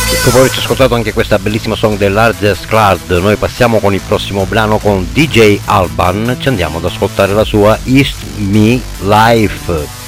Dopo averci ascoltato anche questa bellissima song dell'Hardest Cloud, noi passiamo con il prossimo brano con DJ Alban, ci andiamo ad ascoltare la sua East Me Life.